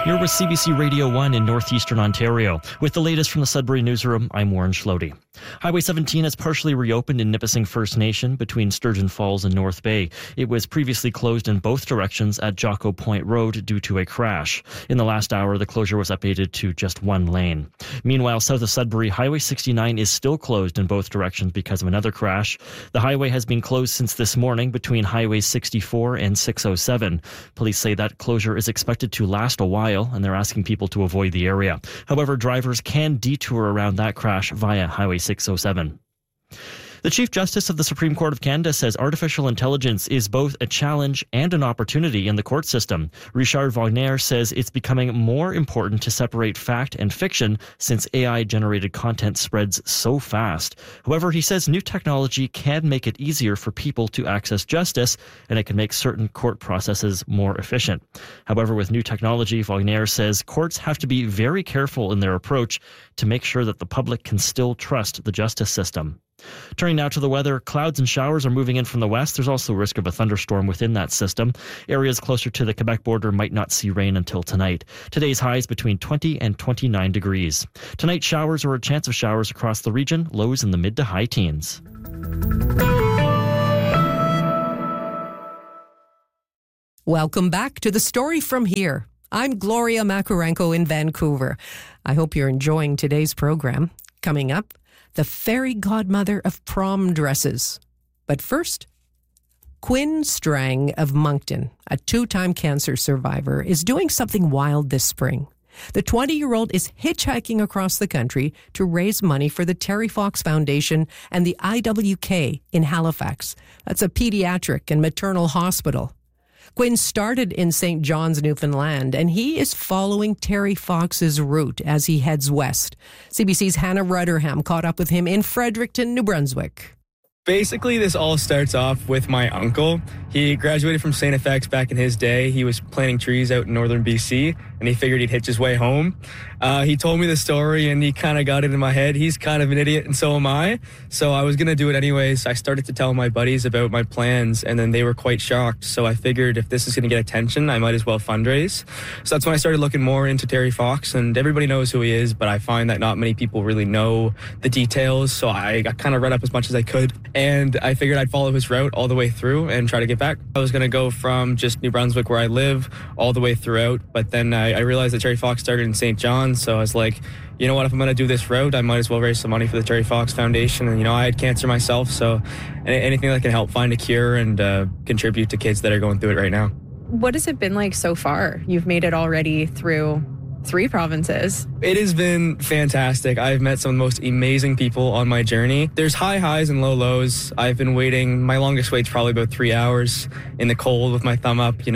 You're with CBC Radio 1 in northeastern Ontario. With the latest from the Sudbury Newsroom, I'm Warren Schlody. Highway 17 has partially reopened in Nipissing First Nation between Sturgeon Falls and North Bay. It was previously closed in both directions at Jocko Point Road due to a crash. In the last hour, the closure was updated to just one lane. Meanwhile, south of Sudbury, Highway 69 is still closed in both directions because of another crash. The highway has been closed since this morning between Highway 64 and 607. Police say that closure is expected to last a while, and they're asking people to avoid the area. However, drivers can detour around that crash via Highway 607. The Chief Justice of the Supreme Court of Canada says artificial intelligence is both a challenge and an opportunity in the court system. Richard Wagner says it's becoming more important to separate fact and fiction since AI-generated content spreads so fast. However, he says new technology can make it easier for people to access justice, and it can make certain court processes more efficient. However, with new technology, Wagner says courts have to be very careful in their approach to make sure that the public can still trust the justice system. Turning now to the weather, clouds and showers are moving in from the west. There's also a risk of a thunderstorm within that system. Areas closer to the Quebec border might not see rain until tonight. Today's highs between 20 and 29 degrees. Tonight, showers or a chance of showers across the region, lows in the mid to high teens. Welcome back to The Story From Here. I'm Gloria Makarenko in Vancouver. I hope you're enjoying today's program. Coming up, the fairy godmother of prom dresses. But first, Quinn Strang of Moncton, a two-time cancer survivor, is doing something wild this spring. The 20-year-old is hitchhiking across the country to raise money for the Terry Fox Foundation and the IWK in Halifax. That's a pediatric and maternal hospital. Quinn started in St. John's, Newfoundland, and he is following Terry Fox's route as he heads west. CBC's Hannah Rutherham caught up with him in Fredericton, New Brunswick. Basically, this all starts off with my uncle. He graduated from St. FX back in his day. He was planting trees out in northern BC, and he figured he'd hitch his way home. He told me the story, and he kind of got it in my head. He's kind of an idiot, and so am I. So I was going to do it anyways. I started to tell my buddies about my plans, and then they were quite shocked. So I figured if this is going to get attention, I might as well fundraise. So that's when I started looking more into Terry Fox, and everybody knows who he is, but I find that not many people really know the details. So I kind of read up as much as I could, and I figured I'd follow his route all the way through and try to get back. I was going to go from just New Brunswick, where I live, all the way throughout, but then I realized that Terry Fox started in St. John's, so I was like, you know what, if I'm going to do this route, I might as well raise some money for the Terry Fox Foundation. And, I had cancer myself, so anything that can help find a cure and contribute to kids that are going through it right now. What has it been like so far? You've made it already through 3 provinces. It has been fantastic. I've met some of the most amazing people on my journey. There's high highs and low lows. I've been waiting. My longest wait's probably about 3 hours in the cold with my thumb up,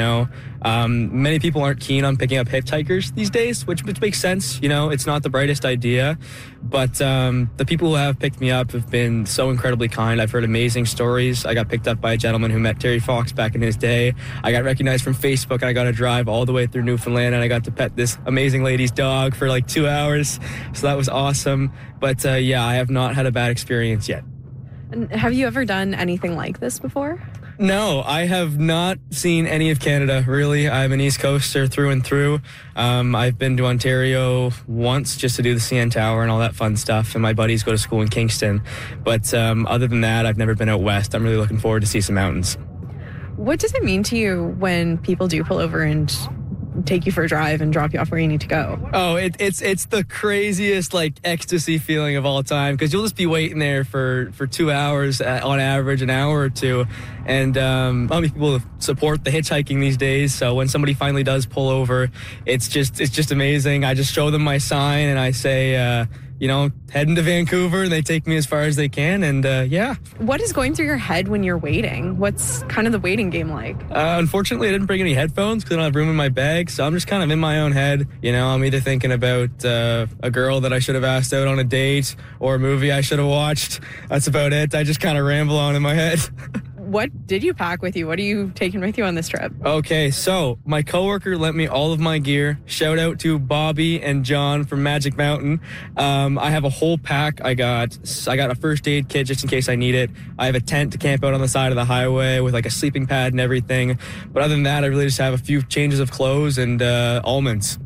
Many people aren't keen on picking up hitchhikers these days, which makes sense. It's not the brightest idea, but the people who have picked me up have been so incredibly kind. I've heard amazing stories. I got picked up by a gentleman who met Terry Fox back in his day. I got recognized from Facebook, and I got to drive all the way through Newfoundland, and I got to pet this amazing lady's dog for like 2 hours. So that was awesome. But I have not had a bad experience yet. And have you ever done anything like this before? No, I have not seen any of Canada, really. I'm an East Coaster through and through. I've been to Ontario once just to do the CN Tower and all that fun stuff, and my buddies go to school in Kingston. But other than that, I've never been out west. I'm really looking forward to see some mountains. What does it mean to you when people do pull over and take you for a drive and drop you off where you need to go? Oh, it's the craziest ecstasy feeling of all time, because you'll just be waiting there for 2 hours on average, an hour or two, and not many people support the hitchhiking these days. So when somebody finally does pull over, it's just amazing. I just show them my sign and I say, heading to Vancouver, and they take me as far as they can, and What is going through your head when you're waiting? What's kind of the waiting game like? Unfortunately, I didn't bring any headphones because I don't have room in my bag, so I'm just kind of in my own head. I'm either thinking about a girl that I should have asked out on a date or a movie I should have watched. That's about it. I just kind of ramble on in my head. What did you pack with you? What are you taking with you on this trip? Okay, so my coworker lent me all of my gear. Shout out to Bobby and John from Magic Mountain. I have a whole pack. I got a first aid kit just in case I need it. I have a tent to camp out on the side of the highway with a sleeping pad and everything. But other than that, I really just have a few changes of clothes and almonds.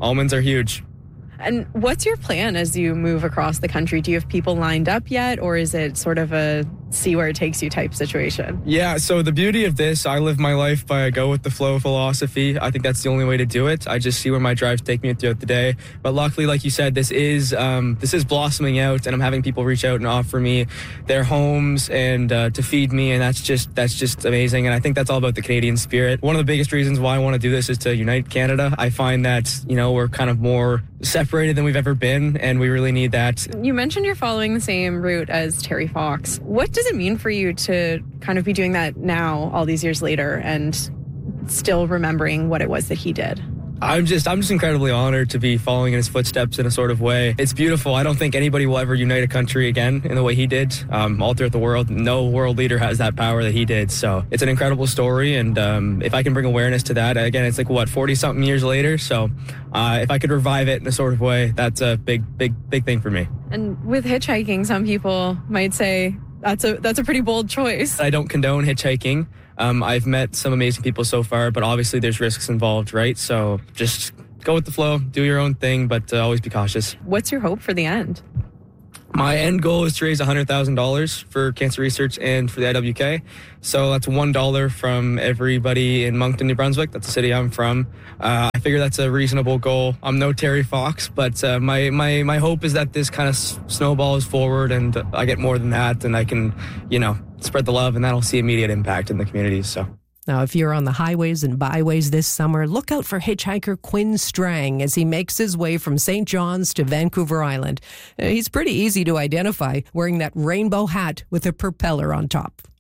almonds are huge. And what's your plan as you move across the country? Do you have people lined up yet, or is it sort of a see where it takes you type situation? Yeah, so the beauty of this, I live my life by a go with the flow philosophy. I think that's the only way to do it. I just see where my drives take me throughout the day. But luckily, like you said, this is blossoming out, and I'm having people reach out and offer me their homes and to feed me, and that's just amazing. And I think that's all about the Canadian spirit. One of the biggest reasons why I want to do this is to unite Canada. I find that, we're kind of more separated than we've ever been, and we really need that. You mentioned you're following the same route as Terry Fox. What does it mean for you to kind of be doing that now, all these years later, and still remembering what it was that he did? I'm just incredibly honored to be following in his footsteps in a sort of way. It's beautiful. I don't think anybody will ever unite a country again in the way he did. All throughout the world, no world leader has that power that he did. So it's an incredible story, and if I can bring awareness to that, again, it's like 40-something years later. So if I could revive it in a sort of way, that's a big thing for me. And with hitchhiking, some people might say that's a pretty bold choice. I don't condone hitchhiking. I've met some amazing people so far, but obviously there's risks involved, right? So just go with the flow, do your own thing, but always be cautious. What's your hope for the end? My end goal is to raise $100,000 for cancer research and for the IWK. So that's $1 from everybody in Moncton, New Brunswick. That's the city I'm from. I figure that's a reasonable goal. I'm no Terry Fox, but my hope is that this kind of snowballs forward and I get more than that, and I can, spread the love, and that'll see immediate impact in the communities. So. Now, if you're on the highways and byways this summer, look out for hitchhiker Quinn Strang as he makes his way from St. John's to Vancouver Island. He's pretty easy to identify, wearing that rainbow hat with a propeller on top.